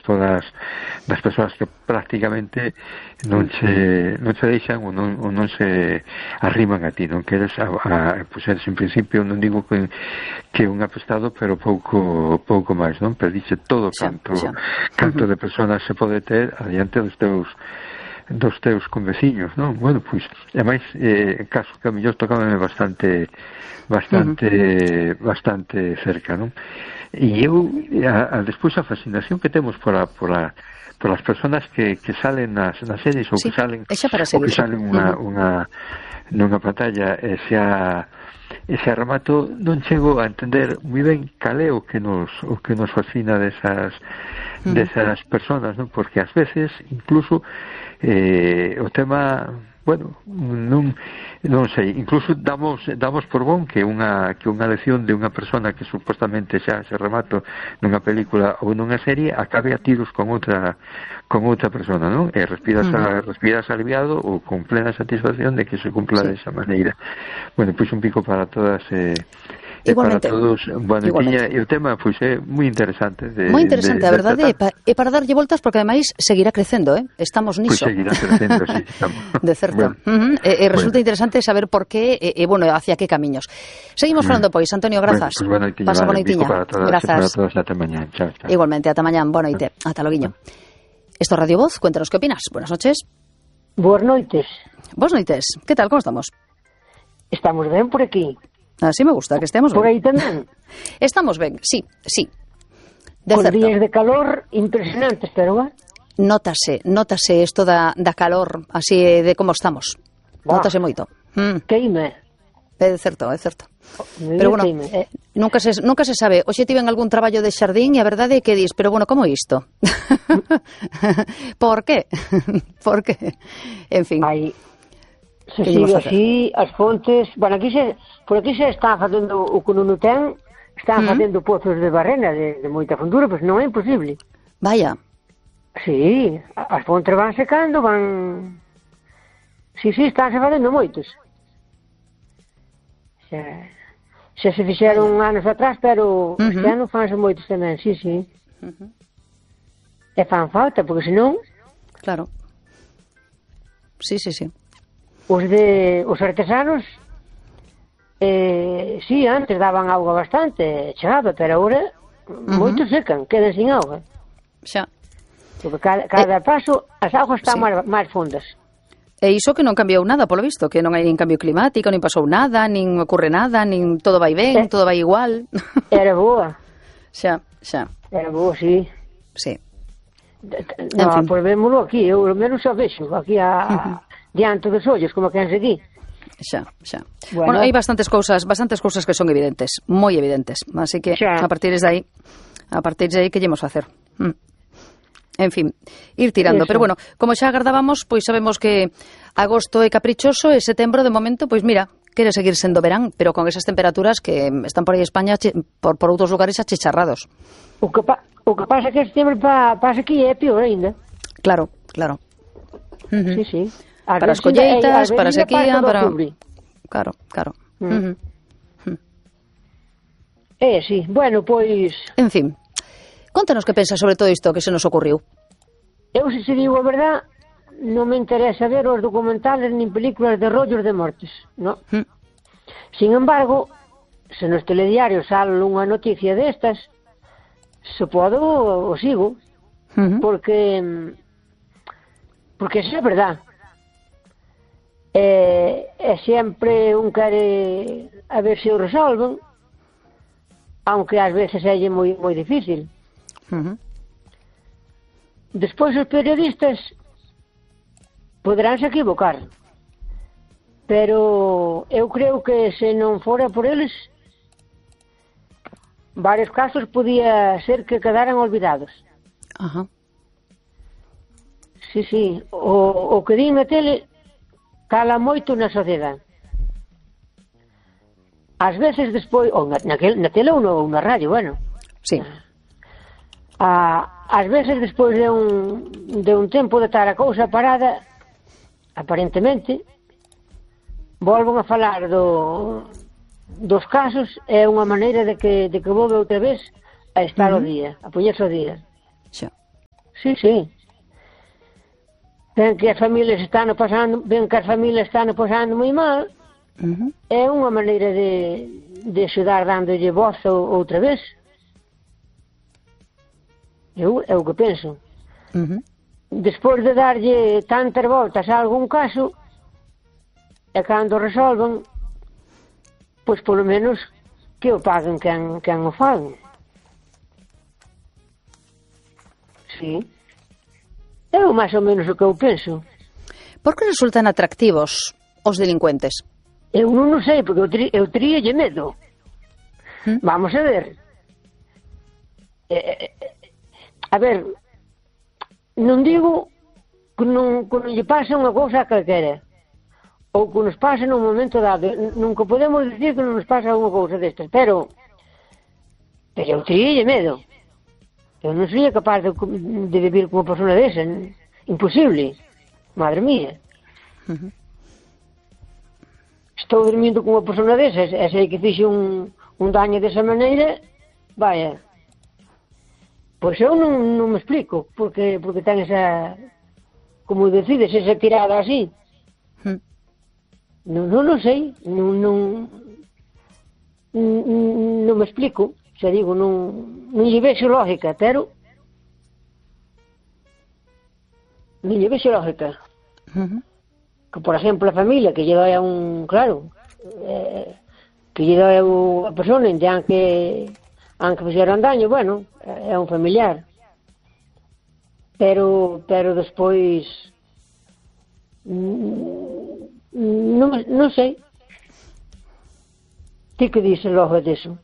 todas das persoas que prácticamente non se deixan ou non se arriman a ti, non queres pois eres en principio, non digo que un apestado, pero pouco máis, non? Pero dice todo canto de persoas se pode ter adiante dos teus conveciños, non? Bueno, pois, ademais, caso que a mellor tocábame bastante cerca, non? E eu, despois a fascinación que temos por as persoas que salen nas series ou que salen nunha pantalla, ese remato, non chego a entender moi ben cal é o que nos fascina desas persoas, non? Porque ás veces incluso o tema, bueno, non sei, incluso damos por bon que unha lección de unha persona que supostamente xa se remato nunha película ou nunha serie acabe a tiros con outra persona, non? E respiras aliviado ou con plena satisfacción de que se cumpla desa maneira. Bueno, pois un pico para todas igualmente, para todos. Bueno, e o tema pois é moi interesante. Moi interesante, a verdade, é para darlle voltas porque ademais seguirá crecendo, estamos niso. Pois seguirá crecendo, sí, estamos. De certo. Bueno. Resulta interesante saber por qué e bueno, hacia que camiños. Seguimos falando pois, Antonio, grazas. Bueno, pasa boa noitiña. Grazas. Para todos, ata mañá. Chao. Igualmente, ata mañá, boa noite. Ata loguiño. Esto es Radio Voz, cuéntanos qué opinas. Buenas noches. Boas noites. Boas noites. ¿Qué tal? ¿Cómo estamos? Estamos ben por aquí. Así me gusta, que estemos ben. Por aí tamén? Estamos ben, sí. Con días de calor impresionantes, pero Nótase isto da calor, así de como estamos. Nótase moito. Queime. É certo. Pero bueno, nunca se sabe. Hoxe tiven algún traballo de xardín e a verdade é que dis, pero bueno, como isto? Por qué? En fin. Se sigue así, as fontes... Bueno, por aquí se está facendo o que non ten, están facendo pozos de barrena de moita fondura, pois non é imposible. Vaya. Sí, as fontes van secando, van... Sí, están se facendo moitos. Xa se fixeron anos atrás, pero este ano fanse moitos tamén, sí. E fan falta, porque senón... Claro. Sí. Os artesanos, sí, antes daban auga bastante, chegaba, pero agora moitos secan, quedan sin auga. Xa. Porque cada paso as augas están máis fondas. E iso que non cambiou nada, polo visto, que non hai nin cambio climático, nin pasou nada, nin ocurre nada, nin todo vai ben, todo vai igual. Era boa. Xa. Era boa, sí. Sí. No, pois vémolo aquí, eu ao menos xa vexo, aquí diante dos ollos, como que aquí. Xa. Bueno, hai bastantes cousas que son evidentes, moi evidentes, así que a partir de aí que llemos facer. En fin, ir tirando. Pero bueno, como xa agardábamos, pois sabemos que agosto é caprichoso e setembro, de momento, pois mira, quere seguir sendo verán, pero con esas temperaturas que están por aí en España, por outros lugares achicharrados. O que pasa que setembro pasa aquí é pior ainda. Claro. Sí. Para as colleitas, para a sequía, para... Claro. Sí. Bueno, pois... En fin, contanos que pensas sobre todo isto que se nos ocurriu. Eu, se digo a verdad, non me interesa ver os documentales nin películas de rollos de mortes, non? Sin embargo, se nos telediarios sale unha noticia destas, se podo, o sigo, porque é verdad. E sempre un quere a ver se o resolven, aunque ás veces é moi difícil. Despois os periodistas poderánse equivocar, pero eu creo que se non fora por eles, varios casos podía ser que quedaran olvidados. Sí, o que din na tele cala moito na sociedade. Ás veces despois, ou na tele ou na radio, bueno. Sí. Ás veces despois de un tempo de estar a cousa parada, aparentemente, volven a falar dos casos, é unha maneira de que volve outra vez a estar ao día, a poñerse ao día. Xa. Sí. Ven que as familias están pasando moi mal. É unha maneira de axudar dándolle voz outra vez. É o que penso. Despois de darlle tantas voltas a algún caso, e cando resolven, pois polo menos que o paguen quen o fan. Sí. É o máis ou menos o que eu penso. Por que resultan atractivos os delincuentes? Eu non o sei, porque eu teríalle medo. Vamos a ver. A ver, non digo que non lle pase unha cousa a calquera, ou que nos pase nun momento dado. Nunca podemos dicir que non nos pasa unha cousa destas, pero eu teríalle medo. Eu non sería capaz de vivir con unha persona desa. Imposible. Madre mía. Estou dormindo con unha persona desa, e sei que fixe un daño desa maneira, vaya. Pois eu non me explico porque ten esa, como decides, esa tirada así. Non sei, non me explico, xa digo, non lle vexo lógica, pero non lle vexo lógica. Que, por exemplo, a familia que lle doi a un, claro, que lle doi a persona, aunque fixeron daño, bueno, é un familiar. Pero despois non sei. Ti que dices logo deso?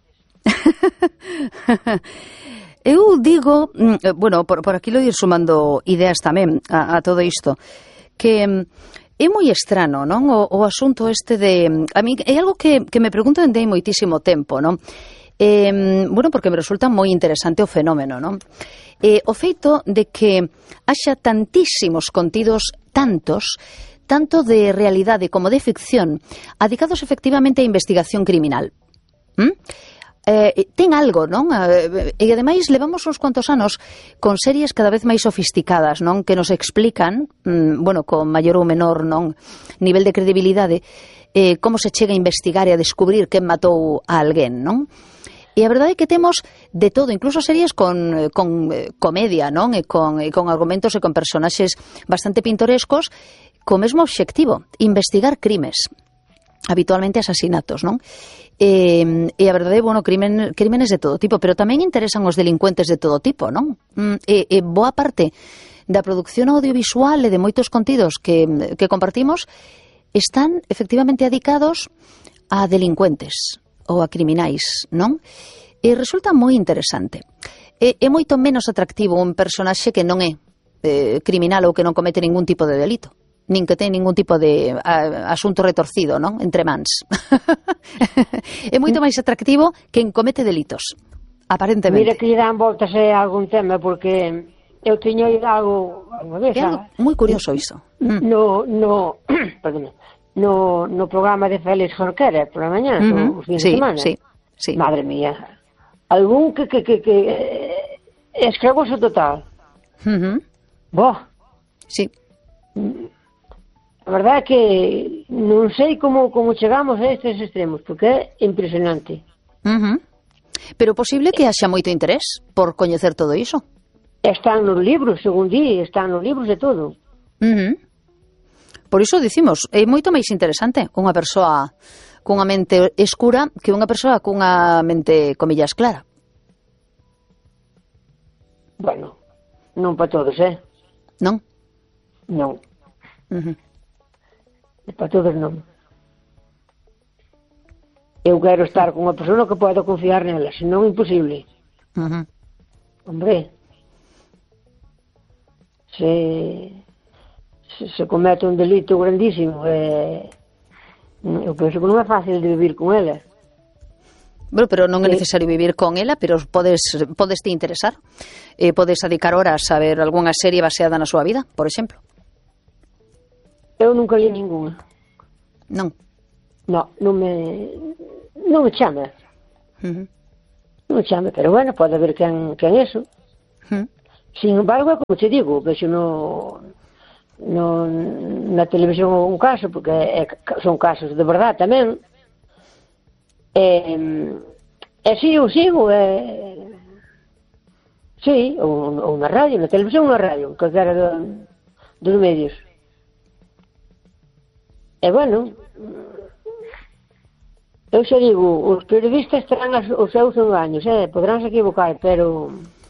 Eu digo, bueno, por aquí lo ir sumando ideas tamén a todo isto, que é moi estrano, non? O asunto este de... A mí é algo que me pregunto dende hai moitísimo tempo, non? Bueno, porque me resulta moi interesante o fenómeno, non? O feito de que haxa tantísimos contidos, tanto de realidade como de ficción, adicados efectivamente á investigación criminal. Ten algo, non? E ademais levamos uns cuantos anos con series cada vez máis sofisticadas, non? Que nos explican, bueno, con maior ou menor, non, nivel de credibilidade, como se chega a investigar e a descubrir quen matou a alguén, non? E a verdade é que temos de todo, incluso series con comedia, non? E con argumentos e con personaxes bastante pintorescos, co mesmo obxectivo, investigar crimes, habitualmente asasinatos, non? E a verdade, bueno, crímenes de todo tipo, pero tamén interesan os delincuentes de todo tipo, non? E boa parte da produción audiovisual e de moitos contidos que compartimos están efectivamente adicados a delincuentes ou a criminais, non? E resulta moi interesante. É moito menos atractivo un personaxe que non é criminal ou que non comete ningún tipo de delito, nin que ten ningún tipo de asunto retorcido, non? Entre mans. É moito máis atractivo quen comete delitos, aparentemente. Mira que lle dan voltas a algún tema, porque eu teño oído algo unha vez. É algo moi curioso iso. No programa de Félix Jorquera por la mañana, os fines de semana. Sí. Madre mía. Algún que escravoso total. Boh. Sí. A verdade é que non sei como chegamos a estes extremos, porque é impresionante. Pero posible que haxa moito interés por coñecer todo iso. Están nos libros, según di, están nos libros de todo. Por iso dicimos, é moito máis interesante unha persoa cunha mente escura que unha persoa cunha mente, comillas, clara. Bueno, non para todos, Non? Non. Para todos non. Eu quero estar con unha persona que podo confiar nela, senón imposible. Hombre, se comete un delito grandísimo, eu penso que non é fácil de vivir con ela. Bueno, pero non é necesario vivir con ela, pero podes te interesar. Podes dedicar horas a ver algunha serie baseada na súa vida, por exemplo. Eu nunca li ninguna. Non? Non me chama. Non me chama, pero bueno, pode haber quen é eso. Sin embargo, como te digo, vexo na televisión un caso, porque son casos de verdad tamén, si eu sigo, sí, ou na radio, na televisión ou na radio, calquera dos medios. E bueno, eu xa digo, os periodistas terán os seus engaños, podrán se equivocar, pero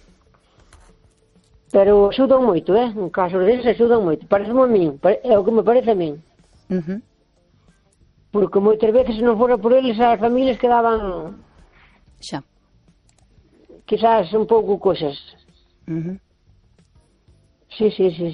axudan moito, en casos deles axudan moito, parece-me a min, é o que me parece a min. Porque moitas veces se non fora por eles as familias quedaban xa quizás un pouco cosas. Sí.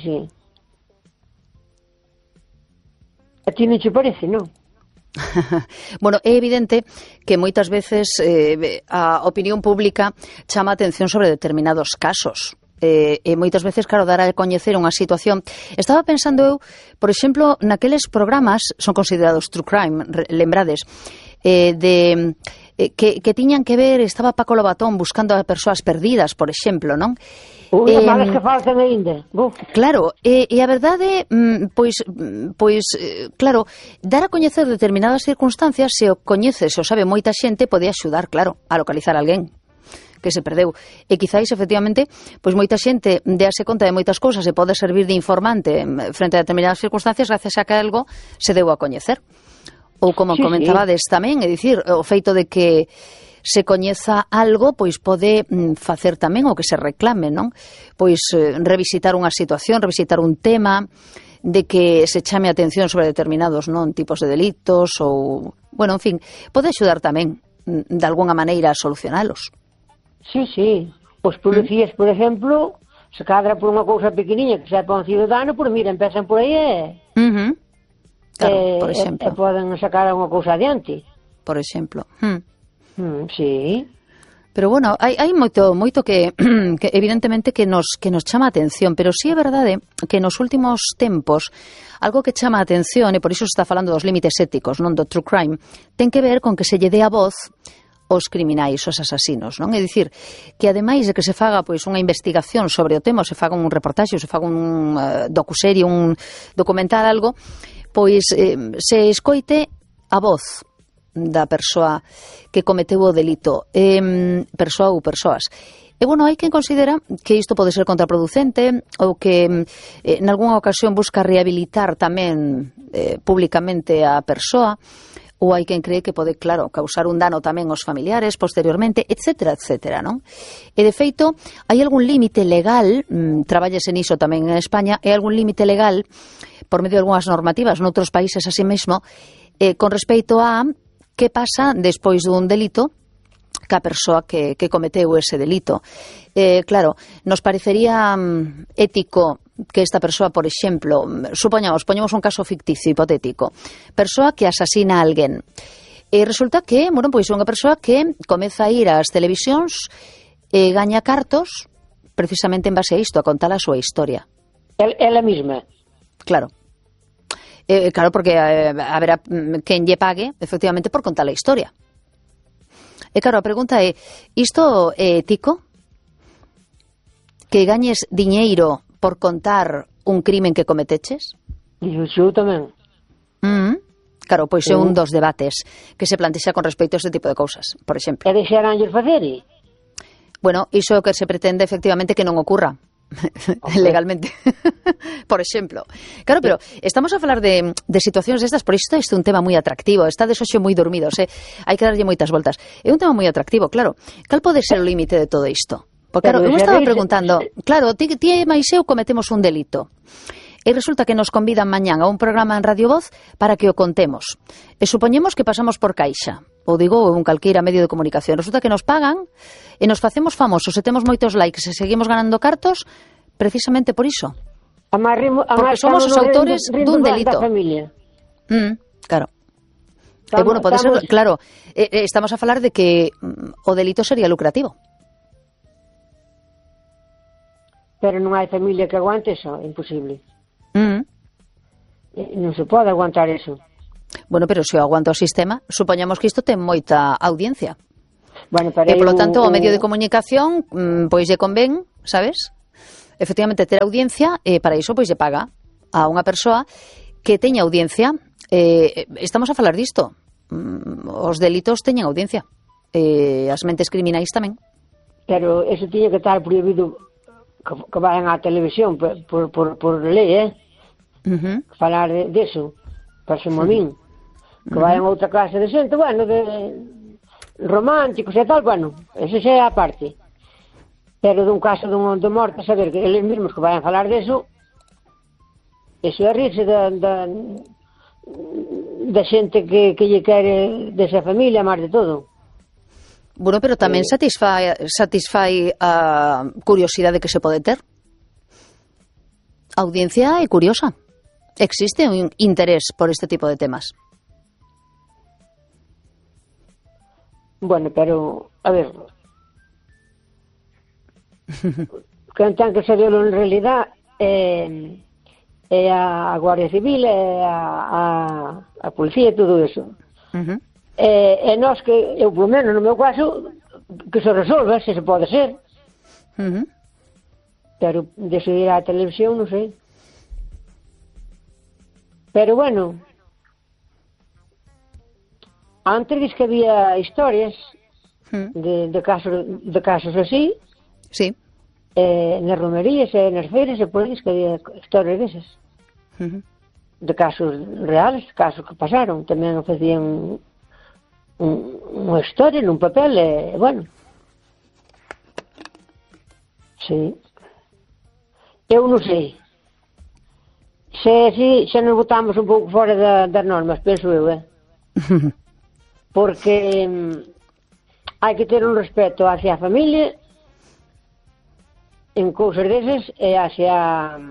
A ti non che parece, non? Bueno, é evidente que moitas veces a opinión pública chama a atención sobre determinados casos. E moitas veces, claro, dar a coñecer unha situación. Estaba pensando eu, por exemplo, naqueles programas, son considerados true crime, lembrades, que tiñan que ver, estaba Paco Lobatón buscando a persoas perdidas, por exemplo, non? As malas que faltan ainda. Claro, e a verdade, pois, claro, dar a coñecer determinadas circunstancias, se o coñece, se o sabe moita xente, pode axudar, claro, a localizar alguén que se perdeu. E quizáis, efectivamente, pois moita xente déase conta de moitas cousas e pode servir de informante frente a determinadas circunstancias gracias a que algo se deu a coñecer. Ou como comentabades tamén, é dicir, o feito de que se coñeza algo, pois pode facer tamén o que se reclame, non? Pois revisitar unha situación, revisitar un tema, de que se chame a atención sobre determinados tipos de delitos ou, bueno, en fin, pode axudar tamén de alguna maneira a solucionalos. Sí. Os policías, por exemplo, se cadra por unha cousa pequeniña que sepa un cidadano, pois mira, empezan por aí claro, por exemplo. E poden sacar unha cousa adiante. Por exemplo. Sí. Pero bueno, hai moito que evidentemente que nos chama a atención, pero sí é verdade que nos últimos tempos algo que chama a atención, e por iso se está falando dos límites éticos, non do true crime, ten que ver con que se lle dé a voz os criminais, os asasinos, non? É dicir, que ademais de que se faga pois unha investigación sobre o tema, se faga un reportaxe, se faga un docuserie, un documental, algo, pois se escoite a voz da persoa que cometeu o delito, persoa ou persoas. E, bueno, hai quen considera que isto pode ser contraproducente ou que en algunha ocasión busca rehabilitar tamén públicamente a persoa, ou hai quen cree que pode, claro, causar un dano tamén aos familiares posteriormente, etcétera, non? E, de feito, hai algún límite legal, traballese niso tamén en España, hai algún límite legal, por medio de algunhas normativas noutros países así mesmo, con respecto a que pasa despois dun delito ca persoa que cometeu ese delito. Claro, nos parecería ético que esta persoa, por exemplo, poñemos un caso ficticio, hipotético, persoa que asasina a alguén, e resulta que, bueno, pois é unha persoa que comeza a ir ás televisións e gaña cartos precisamente en base a isto, a contar a súa historia. Ela mesma. Claro. Claro, porque haberá quen lle pague, efectivamente, por contar a historia. E claro, a pregunta é, isto é ético? Que gañes diñeiro por contar un crimen que cometeches? Eu tamén. Claro, pois é un dos debates que se plantexa con respecto a este tipo de cousas, por exemplo. E deixaránlles facer? Bueno, iso é o que se pretende efectivamente que non ocurra legalmente, por exemplo. Claro, pero estamos a falar de situacións destas, por isto é un tema moi atractivo, está de xoxe moi dormidos, hai que darlle moitas voltas. É un tema moi atractivo, claro. Cal pode ser o límite de todo isto? Porque, claro, eu estaba preguntando, claro, ti e máis eu cometemos un delito, e resulta que nos convidan mañán a un programa en Radio Voz para que o contemos. E supoñemos que pasamos por Caixa, ou digo, un calqueira medio de comunicación. Resulta que nos pagan e nos facemos famosos e temos moitos likes e seguimos ganando cartos precisamente por iso. Porque somos os autores dun delito. Claro. E, bueno, pode ser, claro, estamos a falar de que o delito sería lucrativo. Pero non hai familia que aguante eso, é imposible. Non se pode aguantar eso. Bueno, pero se o aguanta o sistema, supoñamos que isto ten moita audiencia. Bueno, e, polo tanto, o medio de comunicación, pois lle convén, sabes? efectivamente ter audiencia, para iso pois lle paga a unha persoa que teña audiencia. Estamos a falar disto. Os delitos teñen audiencia. As mentes criminais tamén. Pero eso tiña que estar prohibido que vayan á televisión por lei, falar deso, parece-me a min. Que vayan a outra clase de xente, bueno, de románticos e tal, bueno, eso xa é a parte. Pero dun caso de morte, saber que eles mesmos que vayan falar deso, eso é rirse da xente que lle quere desa familia, máis de todo. Bueno, pero tamén satisfai a curiosidade que se pode ter. A audiencia é curiosa. Existe un interés por este tipo de temas. Bueno, pero, a ver, quen ten que saberlo en realidad é a Guardia Civil, é a Policía e todo eso. E nós que, eu polo menos no meu caso, que se resolva, se pode ser. Pero decidir a televisión, non sei. Pero bueno, antes diz que había historias de casos así. Sí. Nas romerías e nas feiras, e por aí diz que había historias desas. De casos reales, casos que pasaron. Tamén facían unha historia nun papel, bueno. Sí. Eu non sei. Se nos botamos un pouco fora das normas, penso eu, porque hai que ter un respeto hacia a familia en cousas desas e hacia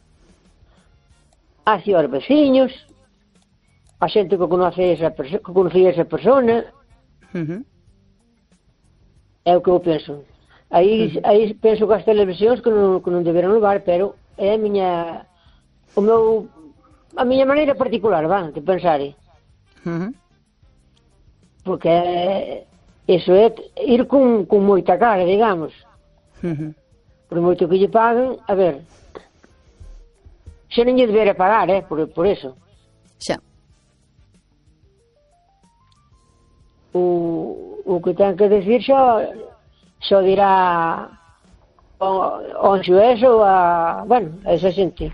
os veciños, a xente que conocía esa persona. É o que eu penso. Aí penso que as televisións que non deberan levar, pero é a miña maneira particular, de pensar. Porque iso é ir con moita cara, digamos. Por moito que lle paguen, a ver, se non lle debera pagar, por eso. Xa. O que ten que decir xo dirá o xuez ou a esa xente.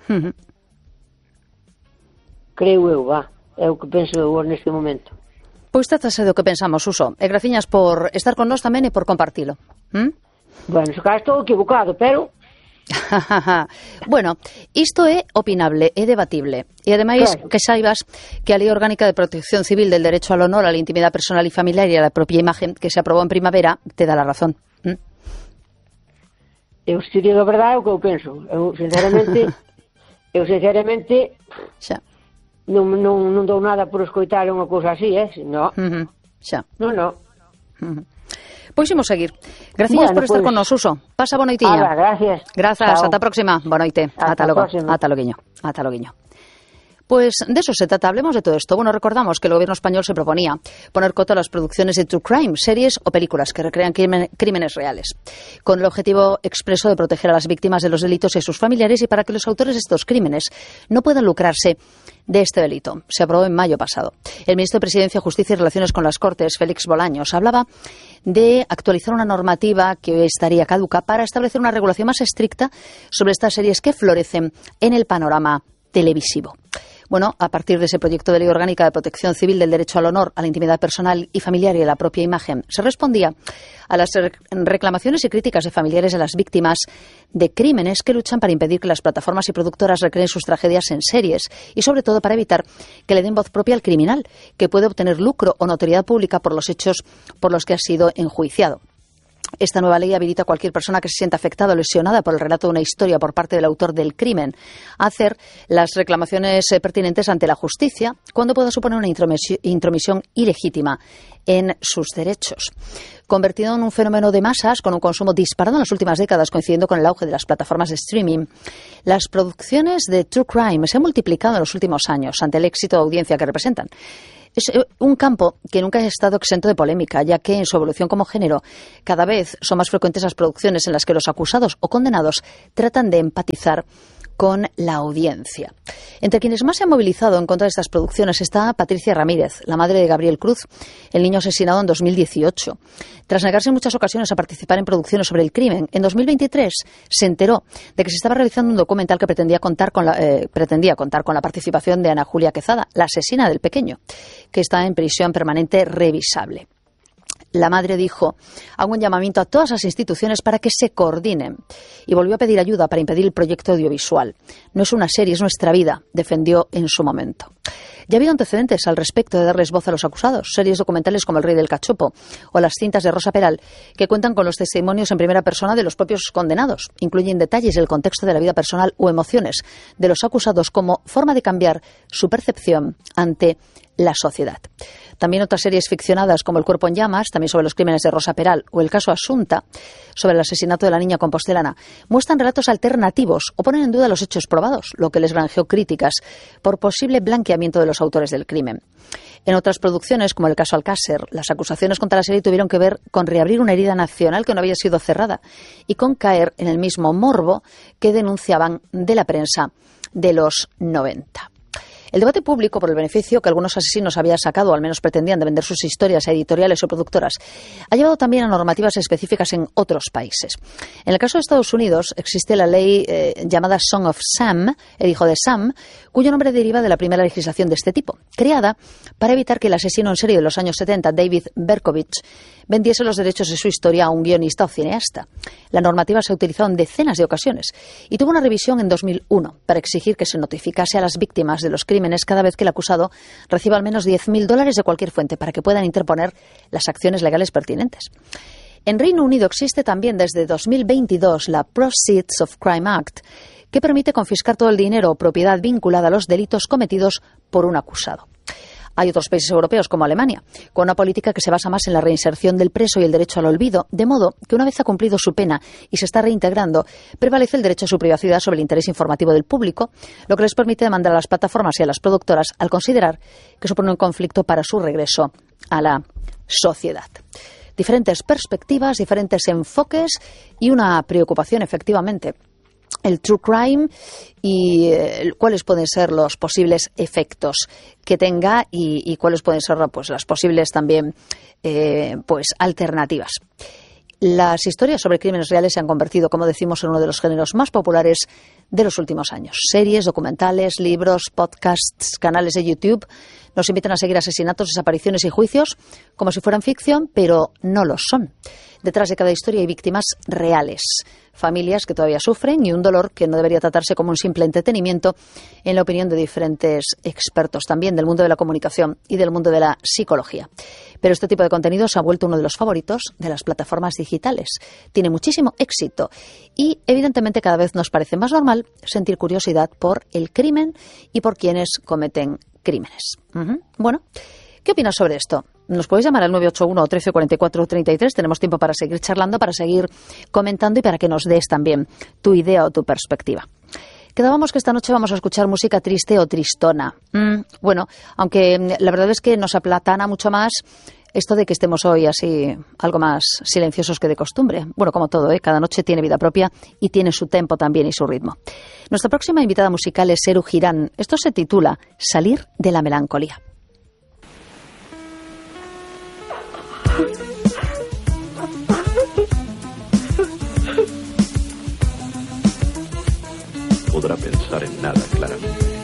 Creo eu, é o que penso eu neste momento. Pois trátase do que pensamos, Suso. E graciñas por estar con nós tamén e por compartilo. Bueno, se cá estou equivocado, pero... Bueno, isto é opinable, é debatible. E ademais que saibas que a Lei Orgánica de Protección Civil del Derecho al Honor, a la Intimidad Personal y Familiar y a la propia imagen que se aprobou en primavera te dá la razón. Eu, se digo a verdade, é o que eu penso. Eu, sinceramente, xa. Non dou nada por escoitar unha cousa así, no. Xa. No. Pois imos seguir. Gracias por estar con nos, Suso. Pasa boa noitiña. Gracias. Grazas, ata a próxima. Boa noite. Ata logo. Ata loguiño. Pues de eso se trata, hablemos de todo esto. Bueno, recordamos que el gobierno español se proponía poner coto a las producciones de true crime, series o películas que recrean crímenes reales, con el objetivo expreso de proteger a las víctimas de los delitos y a sus familiares y para que los autores de estos crímenes no puedan lucrarse de este delito. Se aprobó en mayo pasado. El ministro de Presidencia, Justicia y Relaciones con las Cortes, Félix Bolaños, hablaba de actualizar una normativa que estaría caduca para establecer una regulación más estricta sobre estas series que florecen en el panorama televisivo. Bueno, a partir de ese proyecto de ley orgánica de protección civil del derecho al honor, a la intimidad personal y familiar y a la propia imagen, se respondía a las reclamaciones y críticas de familiares de las víctimas de crímenes que luchan para impedir que las plataformas y productoras recreen sus tragedias en series y, sobre todo, para evitar que le den voz propia al criminal, que puede obtener lucro o notoriedad pública por los hechos por los que ha sido enjuiciado. Esta nueva ley habilita a cualquier persona que se sienta afectada o lesionada por el relato de una historia por parte del autor del crimen a hacer las reclamaciones pertinentes ante la justicia cuando pueda suponer una intromisión ilegítima en sus derechos. Convertido en un fenómeno de masas, con un consumo disparado en las últimas décadas, coincidiendo con el auge de las plataformas de streaming, las producciones de True Crime se han multiplicado en los últimos años ante el éxito de audiencia que representan. Es un campo que nunca ha estado exento de polémica, ya que en su evolución como género cada vez son más frecuentes las producciones en las que los acusados o condenados tratan de empatizar con la audiencia. Entre quienes más se han movilizado en contra de estas producciones está Patricia Ramírez, la madre de Gabriel Cruz, el niño asesinado en 2018. Tras negarse en muchas ocasiones a participar en producciones sobre el crimen, en 2023 se enteró de que se estaba realizando un documental que pretendía contar con la participación de Ana Julia Quezada, la asesina del pequeño, que está en prisión permanente revisable. La madre dijo: hago un llamamiento a todas las instituciones para que se coordinen, y volvió a pedir ayuda para impedir el proyecto audiovisual. No es una serie, es nuestra vida, defendió en su momento. Ya ha habido antecedentes al respecto de darles voz a los acusados, series documentales como El Rey del Cachopo o las cintas de Rosa Peral, que cuentan con los testimonios en primera persona de los propios condenados. Incluyen detalles del contexto de la vida personal o emociones de los acusados como forma de cambiar su percepción ante la sociedad. También otras series ficcionadas como El Cuerpo en Llamas, también sobre los crímenes de Rosa Peral, o el caso Asunta, sobre el asesinato de la niña compostelana, muestran relatos alternativos o ponen en duda los hechos probados, lo que les granjeó críticas por posible blanqueamiento de los autores del crimen. En otras producciones, como el caso Alcácer, las acusaciones contra la serie tuvieron que ver con reabrir una herida nacional que no había sido cerrada y con caer en el mismo morbo que denunciaban de la prensa de los 90. El debate público por el beneficio que algunos asesinos habían sacado, o al menos pretendían, de vender sus historias a editoriales o productoras, ha llevado también a normativas específicas en otros países. En el caso de Estados Unidos existe la ley llamada Son of Sam, el hijo de Sam, cuyo nombre deriva de la primera legislación de este tipo, creada para evitar que el asesino en serie de los años 70, David Berkowitz, vendiese los derechos de su historia a un guionista o cineasta. La normativa se ha utilizado en decenas de ocasiones y tuvo una revisión en 2001 para exigir que se notificase a las víctimas de los crímenes cada vez que el acusado reciba al menos $10.000 de cualquier fuente para que puedan interponer las acciones legales pertinentes. En Reino Unido existe también desde 2022 la Proceeds of Crime Act, que permite confiscar todo el dinero o propiedad vinculada a los delitos cometidos por un acusado. Hay otros países europeos, como Alemania, con una política que se basa más en la reinserción del preso y el derecho al olvido, de modo que una vez ha cumplido su pena y se está reintegrando, prevalece el derecho a su privacidad sobre el interés informativo del público, lo que les permite demandar a las plataformas y a las productoras al considerar que supone un conflicto para su regreso a la sociedad. Diferentes perspectivas, diferentes enfoques y una preocupación, efectivamente. El true crime y cuáles pueden ser los posibles efectos que tenga y cuáles pueden ser pues las posibles también alternativas. Las historias sobre crímenes reales se han convertido, como decimos, en uno de los géneros más populares de los últimos años. Series, documentales, libros, podcasts, canales de YouTube nos invitan a seguir asesinatos, desapariciones y juicios como si fueran ficción, pero no lo son. Detrás de cada historia hay víctimas reales, familias que todavía sufren y un dolor que no debería tratarse como un simple entretenimiento, en la opinión de diferentes expertos, también del mundo de la comunicación y del mundo de la psicología. Pero este tipo de contenido se ha vuelto uno de los favoritos de las plataformas digitales. Tiene muchísimo éxito y, evidentemente, cada vez nos parece más normal sentir curiosidad por el crimen y por quienes cometen crímenes. Bueno, ¿qué opinas sobre esto? Nos puedes llamar al 981 13 44 33. Tenemos tiempo para seguir charlando, para seguir comentando y para que nos des también tu idea o tu perspectiva. Quedábamos que esta noche vamos a escuchar música triste o tristona. Bueno, aunque la verdad es que nos aplatana mucho más esto de que estemos hoy así algo más silenciosos que de costumbre. Bueno, como todo, cada noche tiene vida propia y tiene su tempo también y su ritmo. Nuestra próxima invitada musical es Eru Girán. Esto se titula Salir de la melancolía. Podrá pensar en nada claramente.